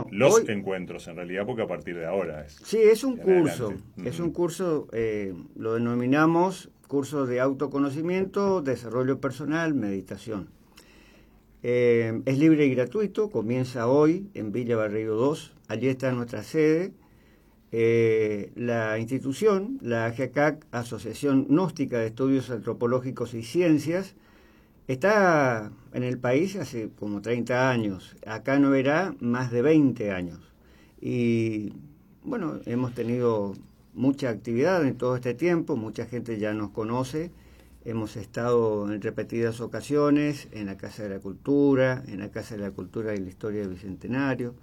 Bueno, los encuentros en realidad, porque a partir de ahora es. Sí, es un curso. Adelante. Es un curso, lo denominamos curso de autoconocimiento, desarrollo personal, meditación. Es libre y gratuito, comienza hoy en Villa Barreiro 2, allí está nuestra sede. La institución, la AGACAC, Asociación Gnóstica de Estudios Antropológicos y Ciencias, está en el país hace como 30 años, acá no verá más de 20 años. Y bueno, hemos tenido mucha actividad en todo este tiempo, mucha gente ya nos conoce, hemos estado en repetidas ocasiones en la Casa de la Cultura, en la Casa de la Cultura y la Historia del Bicentenario,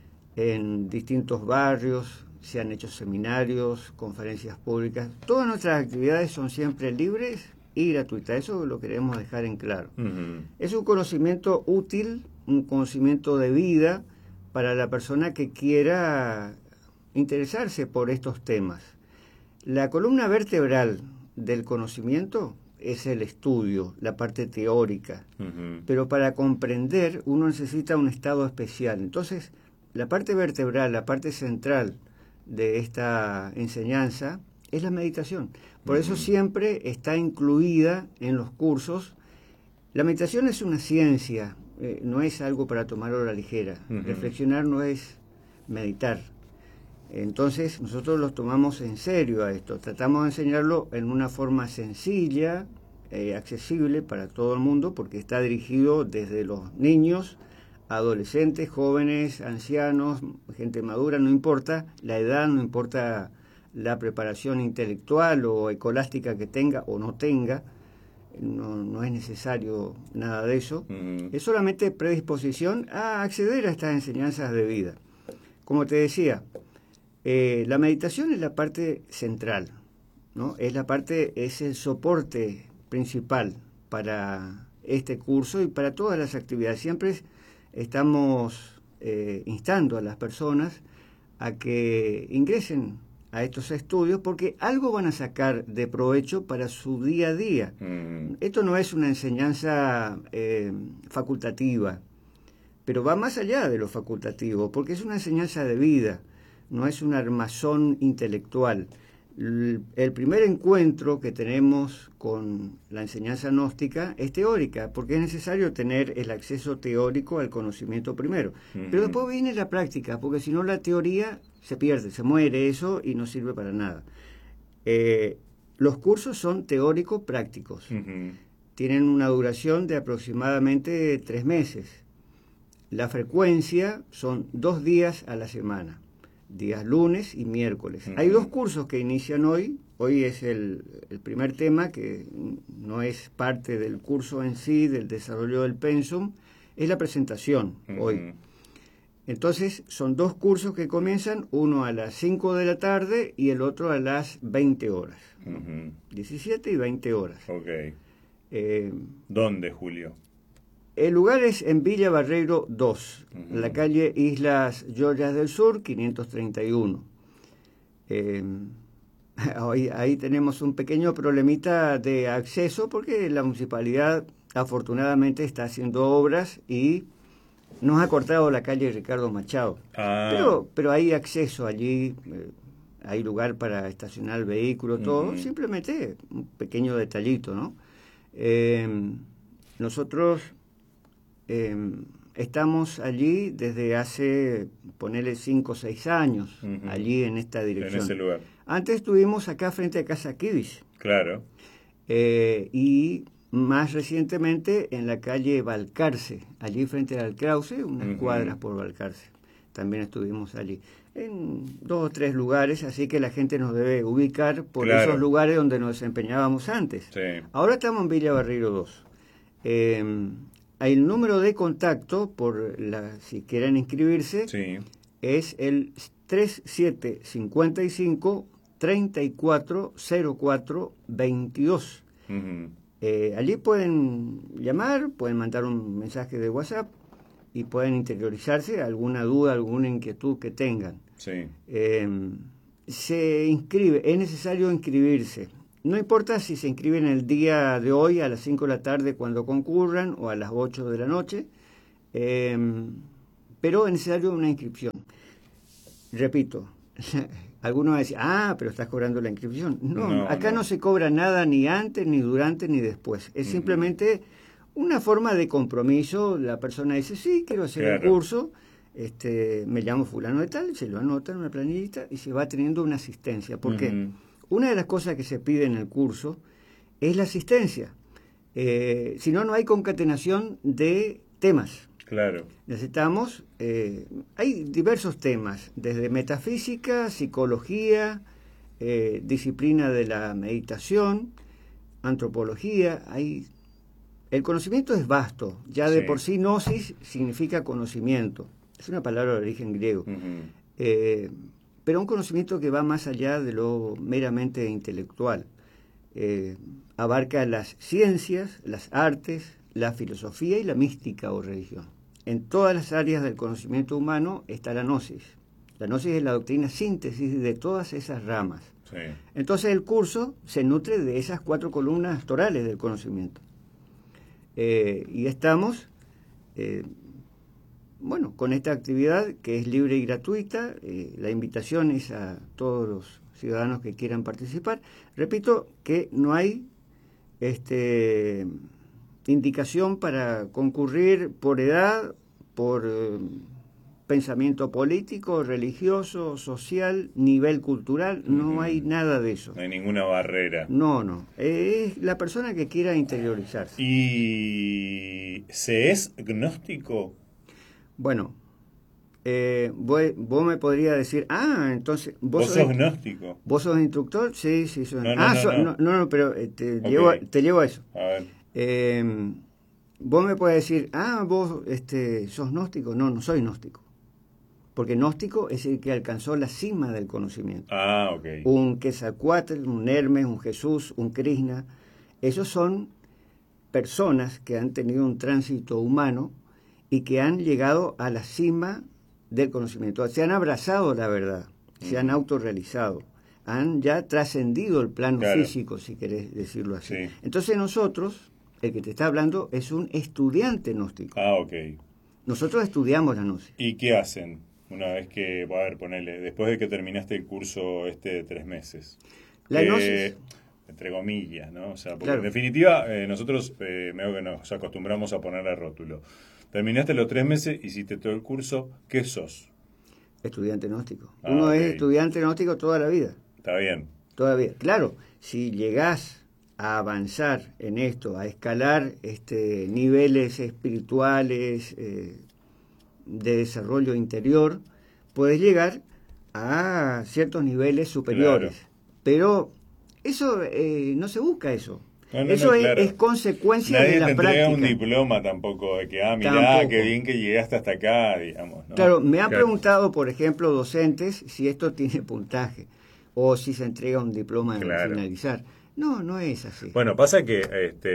en distintos barrios, se han hecho seminarios, conferencias públicas. Todas nuestras actividades son siempre libres y gratuitas, eso lo queremos dejar en claro. Es un conocimiento útil, un conocimiento de vida para la persona que quiera interesarse por estos temas. La columna vertebral del conocimiento es el estudio, la parte teórica, pero para comprender uno necesita un estado especial. Entonces, la parte vertebral, la parte central de esta enseñanza es la meditación. Por eso siempre está incluida en los cursos. La meditación es una ciencia, no es algo para tomarlo a la ligera. Reflexionar no es meditar. Entonces nosotros los tomamos en serio a esto. Tratamos de enseñarlo en una forma sencilla, accesible para todo el mundo, porque está dirigido desde los niños, adolescentes, jóvenes, ancianos, gente madura, no importa la edad, no importa la preparación intelectual o escolástica que tenga o no tenga, no es necesario nada de eso. Es solamente predisposición a acceder a estas enseñanzas de vida. Como te decía, la meditación es la parte central, ¿no? Es el soporte principal para este curso y para todas las actividades. Siempre estamos instando a las personas a que ingresen a estos estudios porque algo van a sacar de provecho para su día a día. Esto no es una enseñanza facultativa, pero va más allá de lo facultativo, porque es una enseñanza de vida, no es un armazón intelectual. El primer encuentro que tenemos con la enseñanza gnóstica es teórica, porque es necesario tener el acceso teórico al conocimiento primero. Pero después viene la práctica, porque si no la teoría se pierde, se muere eso y no sirve para nada. Los cursos son teórico-prácticos. Tienen una duración de aproximadamente 3 meses. La frecuencia son 2 días a la semana, días lunes y miércoles. Hay 2 cursos que inician hoy. Hoy es el primer tema, que no es parte del curso en sí, del desarrollo del pensum, es la presentación hoy. Entonces, son 2 cursos que comienzan, uno a las 5 de la tarde y el otro a las 20 horas. 17 y 20 horas. ¿Dónde, Julio? El lugar es en Villa Barreiro 2, la calle Islas Georgias del Sur, 531. Ahí tenemos un pequeño problemita de acceso porque la municipalidad afortunadamente está haciendo obras y nos ha cortado la calle Ricardo Machado. Pero hay acceso allí, hay lugar para estacionar el vehículo, todo, simplemente un pequeño detallito, ¿no? Nosotros estamos allí desde hace, ponele 5 o 6 años, allí en esta dirección. En ese lugar. Antes estuvimos acá frente a Casa Kidis. Claro. Y más recientemente en la calle Balcarce, allí frente al Krause, unas cuadras por Balcarce. También estuvimos allí. En 2 o 3 lugares, así que la gente nos debe ubicar por esos lugares donde nos desempeñábamos antes. Ahora estamos en Villa Barreiro 2. El número de contacto, si quieren inscribirse, es el 3755 3404 22. Allí pueden llamar, pueden mandar un mensaje de WhatsApp y pueden interiorizarse alguna duda, alguna inquietud que tengan. Se inscribe, es necesario inscribirse. No importa si se inscriben el día de hoy a las 5 de la tarde cuando concurran o a las 8 de la noche. pero es necesario una inscripción. Repito, algunos van a decir, pero estás cobrando la inscripción. No, acá no se cobra nada ni antes, ni durante, ni después. Es simplemente una forma de compromiso. La persona dice, sí, quiero hacer el curso, me llamo fulano de tal, se lo anota en una planillita y se va teniendo una asistencia. Porque una de las cosas que se pide en el curso es la asistencia. Si no, no hay concatenación de temas. Claro. Necesitamos, hay diversos temas, desde metafísica, psicología, disciplina de la meditación, antropología. El conocimiento es vasto, ya de por sí gnosis significa conocimiento, es una palabra de origen griego, pero un conocimiento que va más allá de lo meramente intelectual. Abarca las ciencias, las artes, la filosofía y la mística o religión. En todas las áreas del conocimiento humano está la gnosis. La gnosis es la doctrina síntesis de todas esas ramas. Sí. Entonces el curso se nutre de esas 4 columnas torales del conocimiento. Y estamos, con esta actividad que es libre y gratuita. La invitación es a todos los ciudadanos que quieran participar. Repito que no hay indicación para concurrir por edad, por pensamiento político, religioso, social, nivel cultural. No hay nada de eso. No hay ninguna barrera. No. Es la persona que quiera interiorizarse. ¿Y se es gnóstico? Bueno, vos me podrías decir, entonces... ¿Vos sos gnóstico? ¿Vos sos instructor? Sí, soy. No, pero te llevo a eso. A ver. Vos me puedes decir, vos sos gnóstico. No soy gnóstico. Porque gnóstico es el que alcanzó la cima del conocimiento. Ok. Un Quetzalcóatl, un Hermes, un Jesús, un Krishna. Esos son personas que han tenido un tránsito humano y que han llegado a la cima del conocimiento. Se han abrazado la verdad, se han autorrealizado, han ya trascendido el plano físico, si querés decirlo así. Sí. Entonces nosotros, el que te está hablando, es un estudiante gnóstico. Ok. Nosotros estudiamos la gnosis. ¿Y qué hacen una vez que, ponele, después de que terminaste el curso de 3 meses? La gnosis... Entre comillas, ¿no? O sea, porque claro. En definitiva, nosotros medio que nos acostumbramos a ponerle rótulo. Terminaste los 3 meses, hiciste todo el curso, ¿qué sos? Estudiante gnóstico. Uno es estudiante gnóstico toda la vida. Está bien. Toda la vida. Claro, si llegás a avanzar en esto, a escalar niveles espirituales de desarrollo interior, puedes llegar a ciertos niveles superiores. Claro. Pero eso no se busca eso. Eso claro. es consecuencia de la práctica. Nadie te entrega un diploma tampoco, de que, mirá, qué bien que llegaste hasta acá, digamos, ¿no? Claro, me han preguntado, por ejemplo, docentes, si esto tiene puntaje, o si se entrega un diploma al finalizar. No es así. Bueno, pasa que,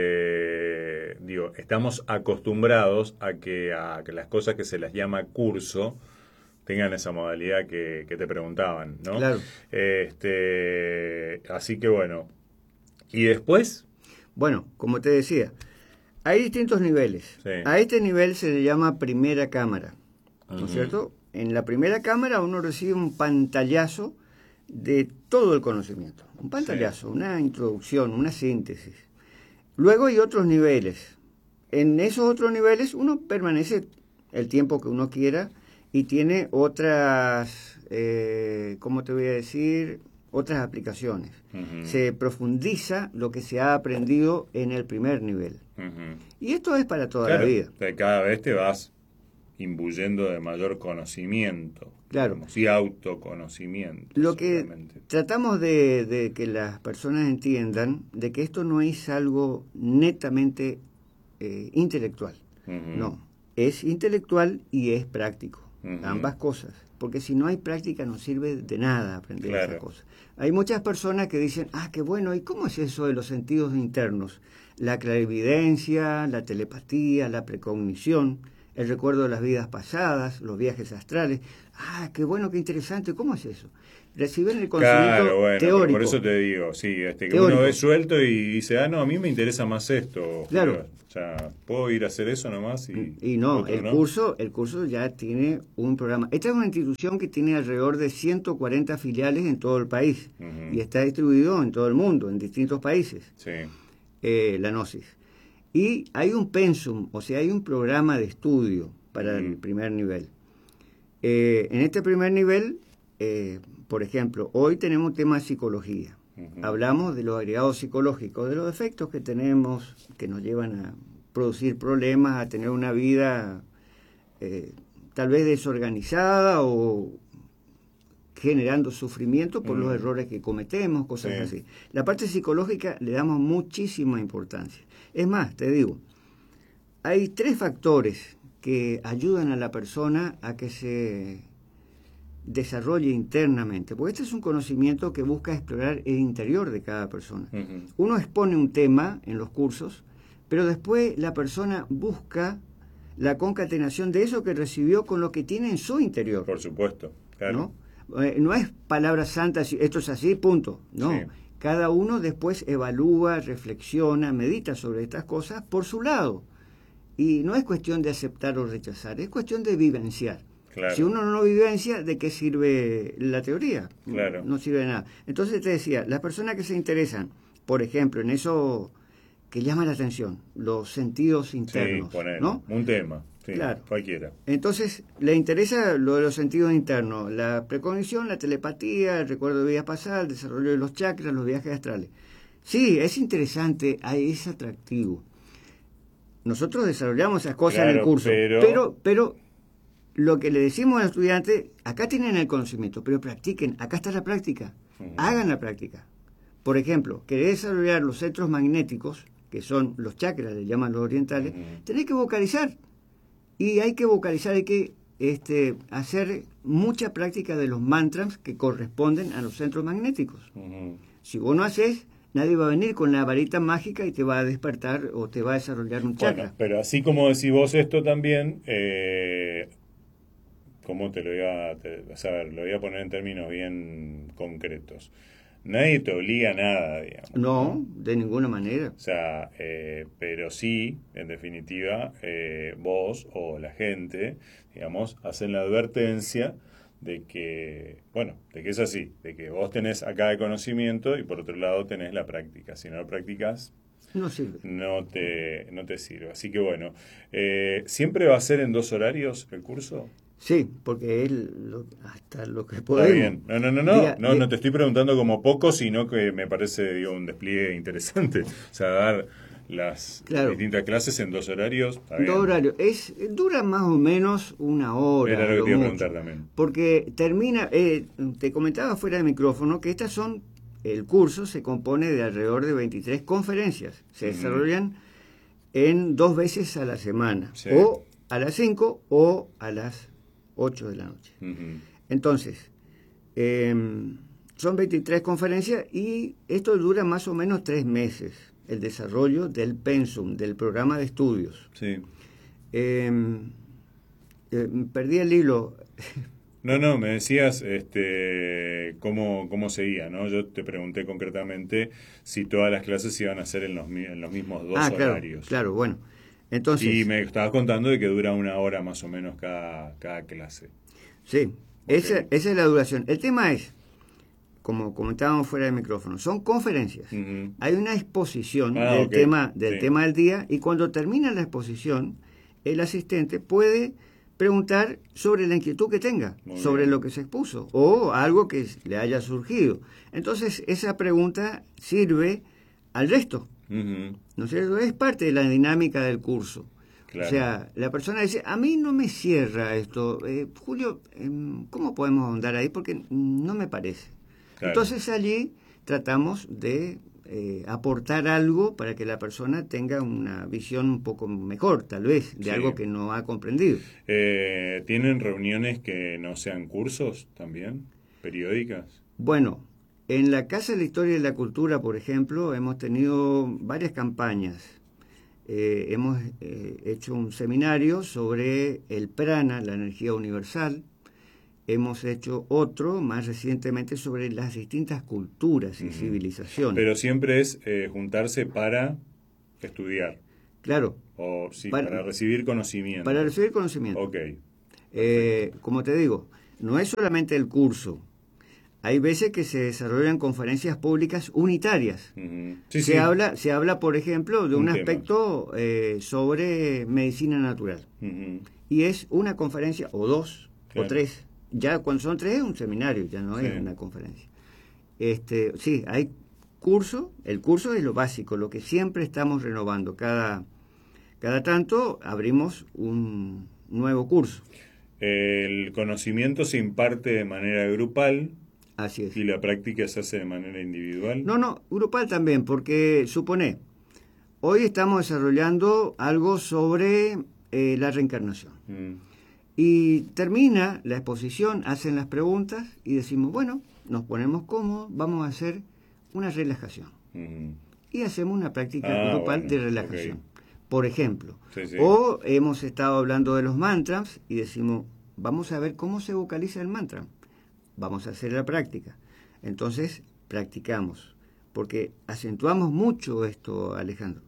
estamos acostumbrados a que las cosas que se las llama curso tengan esa modalidad que te preguntaban, ¿no? Claro. Así que bueno. ¿Y después? Bueno, como te decía, hay distintos niveles. Sí. A este nivel se le llama primera cámara, ¿no es cierto? En la primera cámara uno recibe un pantallazo de todo el conocimiento. Un pantallazo, una introducción, una síntesis. Luego hay otros niveles. En esos otros niveles uno permanece el tiempo que uno quiera y tiene otras, ¿cómo te voy a decir? Otras aplicaciones. Se profundiza lo que se ha aprendido en el primer nivel. Y esto es para toda la vida. Cada vez te vas imbuyendo de mayor conocimiento. Claro. Y autoconocimiento. Lo que tratamos de que las personas entiendan de que esto no es algo netamente intelectual. No, es intelectual y es práctico. Ambas cosas. Porque si no hay práctica no sirve de nada aprender esas cosas. Hay muchas personas que dicen, qué bueno, ¿y cómo es eso de los sentidos internos? La clarividencia, la telepatía, la precognición. el recuerdo de las vidas pasadas, los viajes astrales. Ah, qué bueno, qué interesante. ¿Cómo es eso? Reciben el conocimiento Claro, bueno, teórico. por eso te digo, sí, que teórico. uno ve suelto y dice, no, a mí me interesa más esto, Claro. Julio. O sea, puedo ir a hacer eso nomás Y no, otro el curso ya tiene un programa. Esta es una institución que tiene alrededor de 140 filiales en todo el país y está distribuido en todo el mundo, en distintos países, Sí. la Gnosis. Y hay un pensum, o sea, hay un programa de estudio para el primer nivel. En este primer nivel, por ejemplo, hoy tenemos un tema de psicología. Hablamos de los agregados psicológicos, de los efectos que tenemos, que nos llevan a producir problemas, a tener una vida tal vez desorganizada o generando sufrimiento por los errores que cometemos, cosas así. La parte psicológica le damos muchísima importancia. Es más, te digo, hay 3 factores que ayudan a la persona a que se desarrolle internamente, porque este es un conocimiento que busca explorar el interior de cada persona. Uno expone un tema en los cursos, pero después la persona busca la concatenación de eso que recibió con lo que tiene en su interior. Por supuesto, claro. No es palabras santas, esto es así, punto. No, sí. Cada uno después evalúa, reflexiona, medita sobre estas cosas por su lado. Y no es cuestión de aceptar o rechazar, es cuestión de vivenciar. Claro. Si uno no vivencia, ¿de qué sirve la teoría? Claro. No sirve de nada. Entonces te decía, las personas que se interesan, por ejemplo, en eso que llama la atención, los sentidos internos, ¿no? Un tema, sí, claro. Cualquiera. Entonces, le interesa lo de los sentidos internos, la precognición, la telepatía, el recuerdo de vidas pasadas, el desarrollo de los chakras, los viajes astrales. Sí, es interesante, es atractivo. Nosotros desarrollamos esas cosas en el curso, pero lo que le decimos al estudiante, acá tienen el conocimiento, pero practiquen, acá está la práctica, hagan la práctica. Por ejemplo, querés desarrollar los centros magnéticos, que son los chakras, le llaman los orientales, tenés que vocalizar. Y hay que vocalizar, hay que hacer mucha práctica de los mantras que corresponden a los centros magnéticos. Si vos no haces, nadie va a venir con la varita mágica y te va a despertar o te va a desarrollar un chakra. Bueno, pero así como decís vos esto también, ¿cómo te lo voy a saber? Lo voy a poner en términos bien concretos. Nadie te obliga a nada, digamos. No, de ninguna manera. O sea, pero sí, en definitiva, vos o la gente, digamos, hacen la advertencia de que, bueno, de que es así, de que vos tenés acá el conocimiento y por otro lado tenés la práctica. Si no lo practicás, no sirve. No te sirve. Así que bueno, ¿siempre va a ser en 2 horarios el curso? Sí, porque es hasta lo que podemos. Está bien. No te estoy preguntando como poco, sino que me parece un despliegue interesante. O sea, dar las distintas clases en 2 horarios. 2 horarios. Dura más o menos 1 hora. Era lo que te iba a preguntar también. Porque termina, te comentaba fuera de micrófono que el curso se compone de alrededor de 23 conferencias. Se desarrollan en 2 veces a la semana. Sí. O a las 5 o a las 8 de la noche. Entonces, son 23 conferencias y esto dura más o menos 3 meses, el desarrollo del pensum, del programa de estudios. Sí. Perdí el hilo. No, me decías cómo seguía, ¿no? Yo te pregunté concretamente si todas las clases iban a ser en los mismos 2 horarios. Claro, bueno. Entonces, y me estabas contando de que dura 1 hora más o menos cada clase. Sí, okay. Esa es la duración. El tema es, como comentábamos fuera de micrófono, son conferencias. Hay una exposición del tema del día y cuando termina la exposición, el asistente puede preguntar sobre la inquietud que tenga, sobre lo que se expuso o algo que le haya surgido. Entonces, esa pregunta sirve al resto. ¿No es cierto? Es parte de la dinámica del curso. Claro. O sea, la persona dice, a mí no me cierra esto. Julio, ¿cómo podemos ahondar ahí? Porque no me parece. Claro. Entonces allí tratamos de aportar algo para que la persona tenga una visión un poco mejor, tal vez, de algo que no ha comprendido. ¿Tienen reuniones que no sean cursos también? ¿Periódicas? Bueno, en la Casa de la Historia y la Cultura, por ejemplo, hemos tenido varias campañas. hemos hecho un seminario sobre el prana, la energía universal. Hemos hecho otro más recientemente sobre las distintas culturas y civilizaciones. Pero siempre es juntarse para estudiar. Claro. O sí, para recibir conocimiento. Para recibir conocimiento. Ok. Como te digo, no es solamente el curso. Hay veces que se desarrollan conferencias públicas unitarias. Se habla, por ejemplo, de un aspecto sobre medicina natural. Y es una conferencia, o dos, o tres. Ya cuando son tres es un seminario, ya no es una conferencia. Sí, hay curso. El curso es lo básico, lo que siempre estamos renovando. Cada tanto abrimos un nuevo curso. El conocimiento se imparte de manera grupal. Así es. ¿Y la práctica se hace de manera individual? No, grupal también, porque supone, hoy estamos desarrollando algo sobre la reencarnación. Y termina la exposición, hacen las preguntas y decimos, bueno, nos ponemos cómodos, vamos a hacer una relajación. Y hacemos una práctica grupal de relajación. Por ejemplo, o hemos estado hablando de los mantras y decimos, vamos a ver cómo se vocaliza el mantra. Vamos a hacer la práctica. Entonces, practicamos, porque acentuamos mucho esto, Alejandro.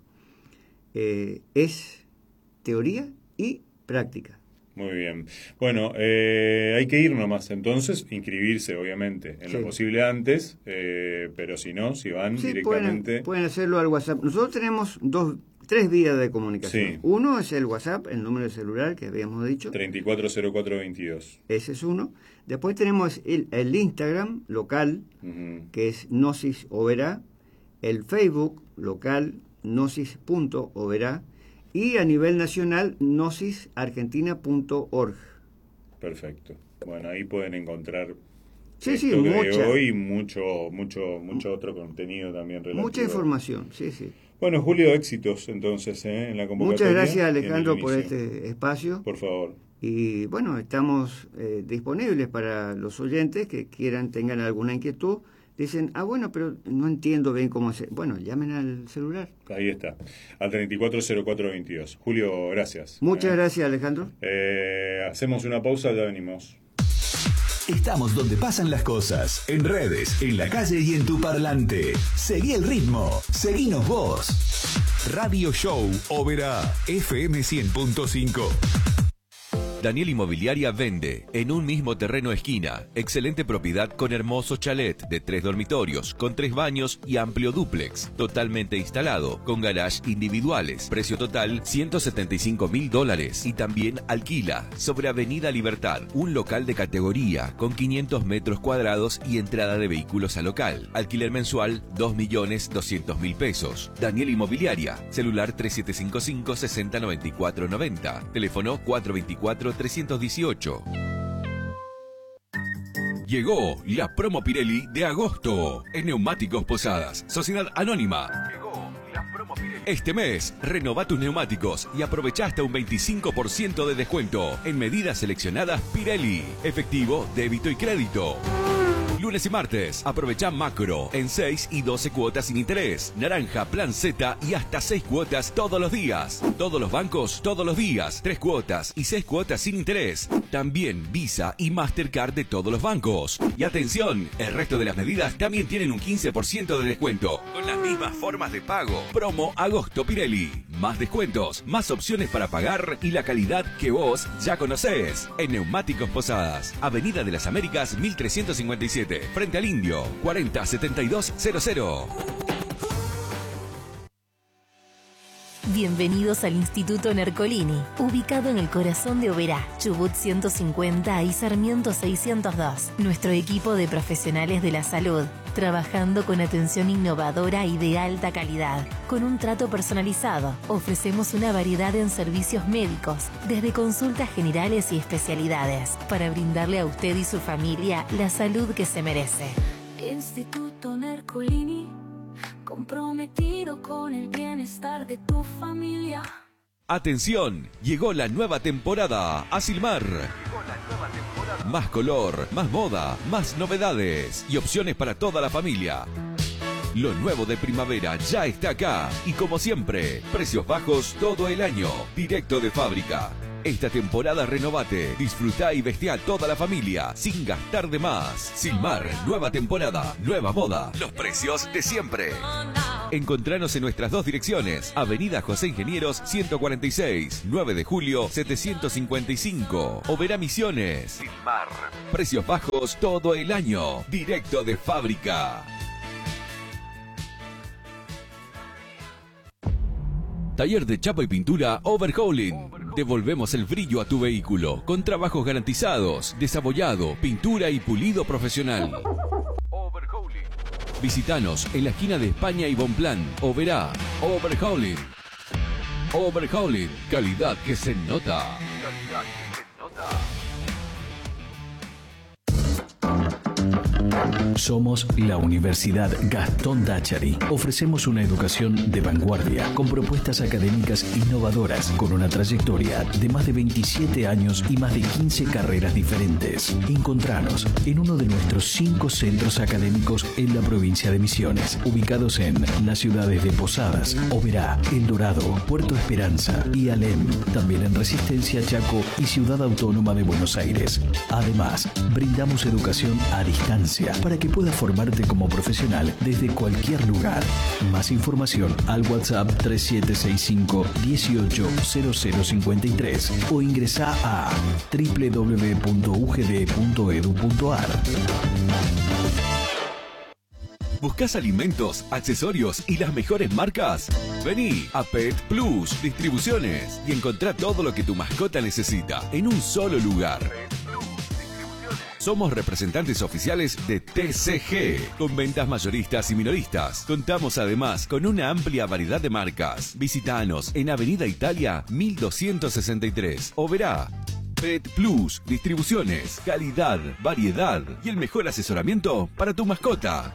Es teoría y práctica. Muy bien. Bueno, hay que ir nomás entonces, inscribirse obviamente en lo posible antes, pero si no, si van directamente... Pueden hacerlo al WhatsApp. Nosotros tenemos tres vías de comunicación. Uno es el WhatsApp, el número de celular que habíamos dicho. 340422. Ese es uno. Después tenemos el Instagram local, que es Gnosis Oberá. El Facebook local, gnosis.oberá. Y a nivel nacional, gnosisargentina.org. Perfecto. Bueno, ahí pueden encontrar hoy y mucho otro contenido también relativo. Mucha información, sí. Bueno, Julio, éxitos entonces en la convocatoria. Muchas gracias, Alejandro, por este espacio. Por favor. Y bueno, estamos disponibles para los oyentes que tengan alguna inquietud. Dicen, bueno, pero no entiendo bien cómo hacer. Bueno, llamen al celular. Ahí está, al 340422. Julio, gracias. Muchas gracias, Alejandro. Hacemos una pausa, ya venimos. Estamos donde pasan las cosas, en redes, en la calle y en tu parlante. Seguí el ritmo, seguinos vos. Radio Show Oberá, FM 100.5. Daniel Inmobiliaria vende en un mismo terreno esquina. Excelente propiedad con hermoso chalet de 3 dormitorios, con 3 baños y amplio dúplex. Totalmente instalado, con garage individuales. Precio total $175.000 y también alquila sobre Avenida Libertad. Un local de categoría con 500 metros cuadrados y entrada de vehículos al local. Alquiler mensual $2.200.000 pesos. Daniel Inmobiliaria. Celular 3755-609490. Teléfono 424-318. Llegó la promo Pirelli de agosto en Neumáticos Posadas, Sociedad Anónima. Llegó la promo Pirelli. Este mes, renová tus neumáticos y aprovecha hasta un 25% de descuento en medidas seleccionadas Pirelli. Efectivo, débito y crédito. Lunes y martes, aprovecha Macro en 6 y 12 cuotas sin interés. Naranja, Plan Z y hasta 6 cuotas todos los días. Todos los bancos, todos los días. 3 cuotas y 6 cuotas sin interés. También Visa y Mastercard de todos los bancos. Y atención, el resto de las medidas también tienen un 15% de descuento. Con las mismas formas de pago. Promo Agosto Pirelli. Más descuentos, más opciones para pagar y la calidad que vos ya conocés. En Neumáticos Posadas, Avenida de las Américas 1357. Frente al Indio, 407200. Bienvenidos al Instituto Nercolini, ubicado en el corazón de Oberá, Chubut 150 y Sarmiento 602. Nuestro equipo de profesionales de la salud, trabajando con atención innovadora y de alta calidad. Con un trato personalizado, ofrecemos una variedad en servicios médicos, desde consultas generales y especialidades, para brindarle a usted y su familia la salud que se merece. Instituto Nercolini, comprometido con el bienestar de tu familia. Atención, llegó la nueva temporada a Silmar. Más color, más moda, más novedades y opciones para toda la familia. Lo nuevo de primavera ya está acá. Y como siempre, precios bajos todo el año. Directo de fábrica. Esta temporada renovate, disfrutá y vestí a toda la familia sin gastar de más. Silmar, nueva temporada, nueva moda, los precios de siempre. Encontranos en nuestras dos direcciones, Avenida José Ingenieros 146, 9 de julio 755, Oberá Misiones. Silmar, precios bajos todo el año, directo de fábrica. Taller de chapa y pintura Overhauling. Devolvemos el brillo a tu vehículo con trabajos garantizados, desabollado, pintura y pulido profesional. Overhauling. Visítanos en la esquina de España y Bonplan. Oberá Overhauling. Overhauling. Calidad que se nota. Calidad que se nota. Somos la Universidad Gastón Dáchari. Ofrecemos una educación de vanguardia, con propuestas académicas innovadoras, con una trayectoria de más de 27 años y más de 15 carreras diferentes. Encontranos en uno de nuestros 5 centros académicos en la provincia de Misiones, ubicados en las ciudades de Posadas, Oberá, El Dorado, Puerto Esperanza y Alem. También en Resistencia, Chaco y Ciudad Autónoma de Buenos Aires. Además, brindamos educación a distancia para que puedas formarte como profesional desde cualquier lugar. Más información al WhatsApp 3765 180053 o ingresá a www.ugd.edu.ar. ¿Buscas alimentos, accesorios y las mejores marcas? Vení a Pet Plus Distribuciones y encontrá todo lo que tu mascota necesita en un solo lugar. Somos representantes oficiales de TCG, con ventas mayoristas y minoristas. Contamos además con una amplia variedad de marcas. Visítanos en Avenida Italia 1263. Oberá. Pet Plus Distribuciones, calidad, variedad y el mejor asesoramiento para tu mascota.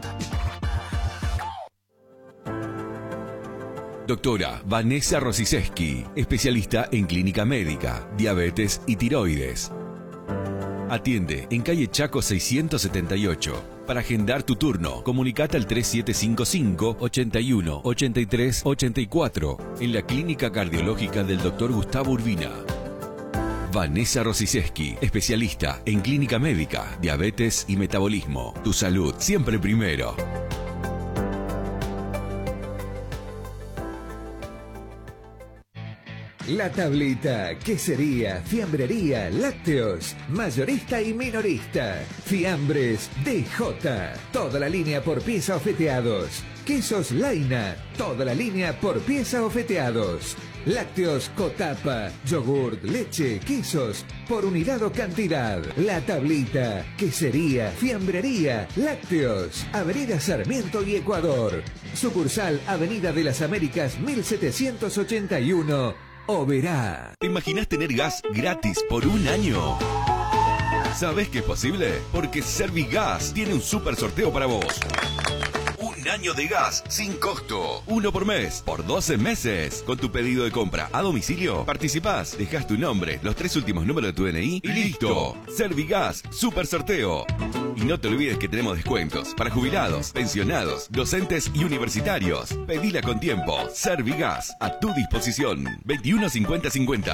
Doctora Vanessa Rosiszewski, especialista en clínica médica, diabetes y tiroides. Atiende en calle Chaco 678. Para agendar tu turno, comunicate al 3755 81 83 84 en la Clínica Cardiológica del Dr. Gustavo Urbina. Vanessa Rosiszewski, especialista en clínica médica, diabetes y metabolismo. Tu salud siempre primero. La Tablita, quesería, fiambrería, lácteos, mayorista y minorista. Fiambres DJ, toda la línea por pieza ofeteados. Quesos Laina, toda la línea por pieza ofeteados. Lácteos Cotapa, yogurt, leche, quesos, por unidad o cantidad. La Tablita, quesería, fiambrería, lácteos. Avenida Sarmiento y Ecuador. Sucursal Avenida de las Américas 1781. Oberá. ¿Te imaginas tener gas gratis por un año? ¿Sabés que es posible? Porque Servigas tiene un super sorteo para vos. Un año de gas sin costo. 1 por mes, por 12 meses. Con tu pedido de compra a domicilio, participás, dejás tu nombre, los 3 últimos números de tu DNI y listo. Servigas, super sorteo. Y no te olvides que tenemos descuentos para jubilados, pensionados, docentes y universitarios. Pedila con tiempo. Servigas, a tu disposición. 21 50 50.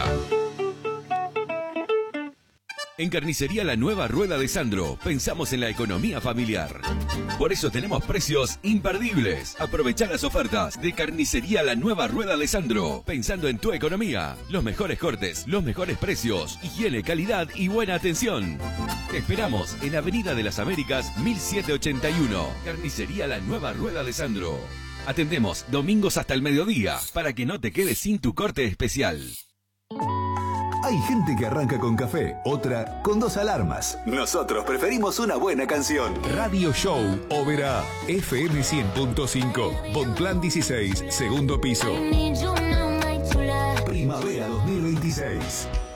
En Carnicería La Nueva Rueda de Sandro, pensamos en la economía familiar. Por eso tenemos precios imperdibles. Aprovechá las ofertas de Carnicería La Nueva Rueda de Sandro, pensando en tu economía. Los mejores cortes, los mejores precios, higiene, calidad y buena atención. Te esperamos en Avenida de las Américas 1781. Carnicería La Nueva Rueda de Sandro. Atendemos domingos hasta el mediodía, para que no te quedes sin tu corte especial. Hay gente que arranca con café, otra con 2 alarmas. Nosotros preferimos una buena canción. Radio Show Oberá, FM 100.5, Bonplan 16, segundo piso. Primavera 2026.